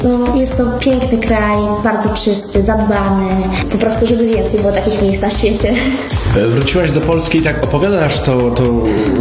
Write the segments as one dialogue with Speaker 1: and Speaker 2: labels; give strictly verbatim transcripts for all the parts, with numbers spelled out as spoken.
Speaker 1: No, jest to piękny kraj, bardzo czysty, zadbany. Po prostu, żeby więcej było takich miejsc na świecie.
Speaker 2: Wróciłaś do Polski i tak opowiadasz to, to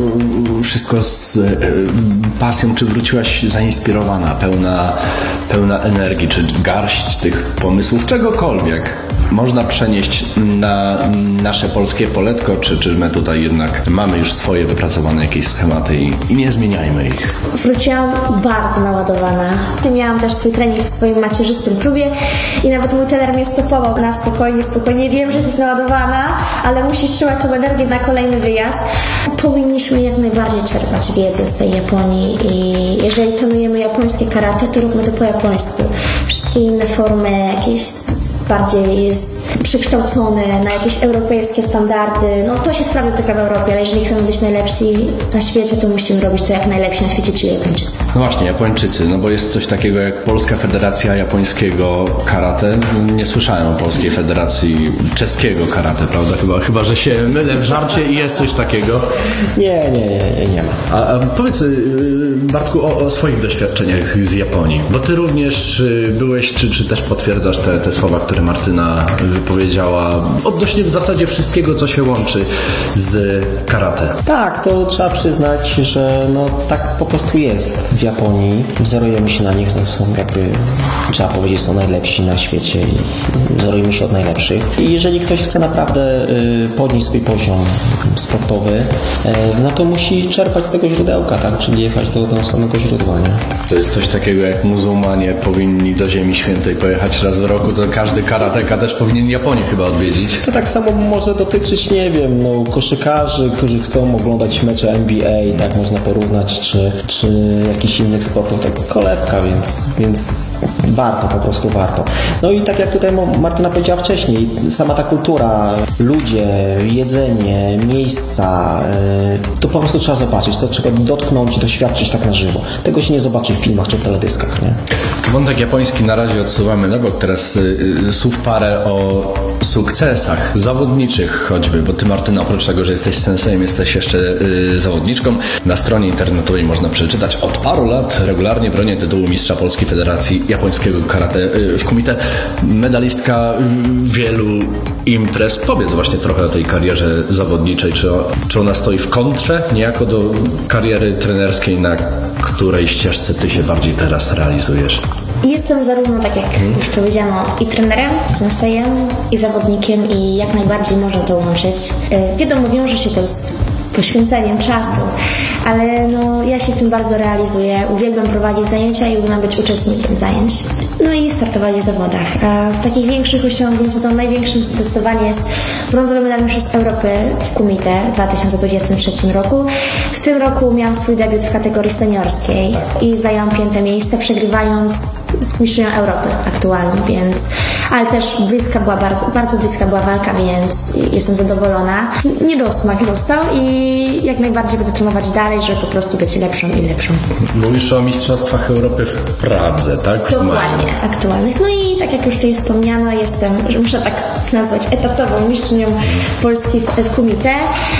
Speaker 2: wszystko z e, pasją. Czy wróciłaś zainspirowana, pełna, pełna energii, czy garść tych pomysłów, czegokolwiek można przenieść na nasze polskie poletko, czy, czy my tutaj jednak mamy już swoje wypracowane jakieś schematy i, i nie zmieniajmy ich?
Speaker 1: Wróciłam bardzo naładowana. Miałam też swój trening w swoim macierzystym klubie i nawet mój trener mnie stopował na spokojnie, spokojnie. Wiem, że jesteś naładowana, ale musisz trzymać tą energię na kolejny wyjazd. Powinniśmy jak najbardziej czerpać wiedzę z tej Japonii i jeżeli trenujemy japońskie karate, to róbmy to po japońsku. Wszystkie inne formy jakieś bardziej jest przekształcone na jakieś europejskie standardy. No to się sprawdza tylko w Europie, ale jeżeli chcemy być najlepsi na świecie, to musimy robić to jak najlepsi na świecie, czyli Japończycy.
Speaker 2: No właśnie, Japończycy, no bo jest coś takiego jak Polska Federacja Japońskiego Karate. Nie słyszałem o Polskiej Federacji Czeskiego Karate, prawda? Chyba, chyba że się mylę w żarcie i jest coś takiego.
Speaker 3: Nie, nie, nie, nie ma.
Speaker 2: A, a powiedz, Bartku, o, o swoich doświadczeniach z Japonii, bo ty również byłeś, czy, czy też potwierdzasz te, te słowa, które Martyna wypowiedziała odnośnie w zasadzie wszystkiego, co się łączy z karate.
Speaker 3: Tak, to trzeba przyznać, że no tak po prostu jest w Japonii. Wzorujemy się na nich, to są jakby, trzeba powiedzieć, są najlepsi na świecie i wzorujemy się od najlepszych. I jeżeli ktoś chce naprawdę podnieść swój poziom sportowy, no to musi czerpać z tego źródełka, tak? Czyli jechać do, do samego źródła, nie?
Speaker 2: To jest coś takiego, jak muzułmanie powinni do Ziemi Świętej pojechać raz w roku, to każdy karateka też powinien Japonię chyba odwiedzić.
Speaker 3: To tak samo może dotyczyć, nie wiem, no, koszykarzy, którzy chcą oglądać mecze N B A, tak można porównać, czy, czy jakichś innych sportów, tak kolebka, więc, więc warto, po prostu warto. No i tak jak tutaj Martyna powiedziała wcześniej, sama ta kultura, ludzie, jedzenie, miejsca, to po prostu trzeba zobaczyć, to trzeba dotknąć, doświadczyć tak na żywo. Tego się nie zobaczy w filmach czy w teledyskach, nie?
Speaker 2: Wątek japoński na razie odsuwamy na bok, teraz y, y, słów parę o sukcesach zawodniczych choćby, bo ty, Martyna, oprócz tego, że jesteś sensejem, jesteś jeszcze y, zawodniczką. Na stronie internetowej można przeczytać: od paru lat regularnie bronię tytułu mistrza Polskiej Federacji Japońskiego Karate y, w kumite, medalistka wielu imprez. Powiedz właśnie trochę o tej karierze zawodniczej, czy, o, czy ona stoi w kontrze niejako do kariery trenerskiej, na której ścieżce ty się bardziej teraz realizujesz?
Speaker 1: Jestem zarówno, tak jak już powiedziano, i trenerem, sensejem, i zawodnikiem i jak najbardziej można to łączyć. Wiadomo, wiąże się to z poświęceniem czasu, ale no, ja się w tym bardzo realizuję. Uwielbiam prowadzić zajęcia i uwielbiam być uczestnikiem zajęć. No i startować w zawodach. A z takich większych osiągnięć to największym zdecydowanie jest brązowy medal Mistrzostw Europy w kumite w dwa tysiące dwudziestym trzecim roku. W tym roku miałam swój debiut w kategorii seniorskiej i zajęłam piąte miejsce, przegrywając z mistrzem Europy aktualnie, więc ale też bliska była, bardzo, bardzo bliska była walka, więc jestem zadowolona. Niedosmak został i jak najbardziej będę trenować dalej, żeby po prostu być lepszą i lepszą.
Speaker 2: Mówisz o Mistrzostwach Europy w Pradze, tak?
Speaker 1: Dokładnie, aktualnych. No i tak jak już tutaj wspomniano, jestem, że muszę tak nazwać, etatową mistrzynią Polski w kumite.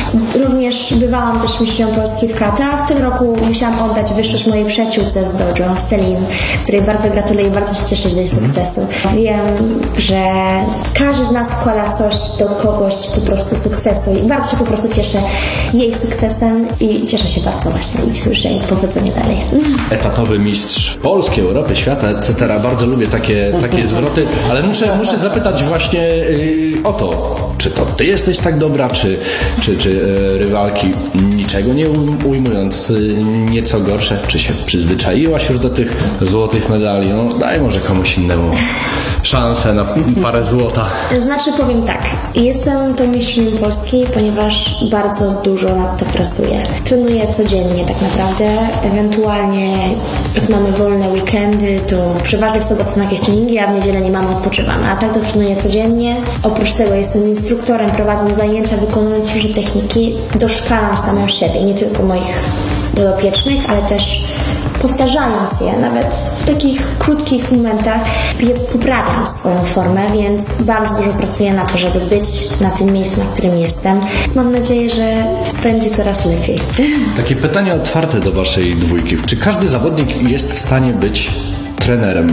Speaker 1: Również bywałam też mistrzynią Polski w kata. W tym roku musiałam oddać wyższość mojej przyjaciółce z dojo, Celine, której bardzo gratuluję i bardzo się cieszę z jej sukcesu. Wiem, że każdy z nas wkłada coś do kogoś po prostu sukcesu i bardzo się po prostu cieszę jej sukcesem i cieszę się bardzo właśnie i słyszę jej powodzenie dalej.
Speaker 2: Etatowy mistrz Polski, Europy, świata, et cetera. Bardzo lubię takie, takie zwroty, ale muszę, muszę zapytać właśnie yy, o to, czy to ty jesteś tak dobra, czy, czy, czy yy, rywalki, niczego nie ujmując, yy, nieco gorsze, czy się przyzwyczaiłaś już do tych złotych medali? No daj może komuś innemu szansę na parę złota.
Speaker 1: Znaczy powiem tak, jestem tą mistrzynią Polski, ponieważ bardzo dużo nad to pracuję. Trenuję codziennie tak naprawdę, ewentualnie jak mamy wolne weekendy, to przeważnie w sobotę są jakieś treningi, a w niedzielę nie mamy, odpoczywamy, a tak to trenuję codziennie. Oprócz tego jestem instruktorem, prowadząc zajęcia, wykonując różne techniki, doszkalam samą siebie, nie tylko moich podopiecznych, ale też powtarzając je, nawet w takich krótkich momentach je poprawiam swoją formę, więc bardzo dużo pracuję na to, żeby być na tym miejscu, na którym jestem. Mam nadzieję, że będzie coraz lepiej.
Speaker 2: Takie pytanie otwarte do waszej dwójki. Czy każdy zawodnik jest w stanie być trenerem?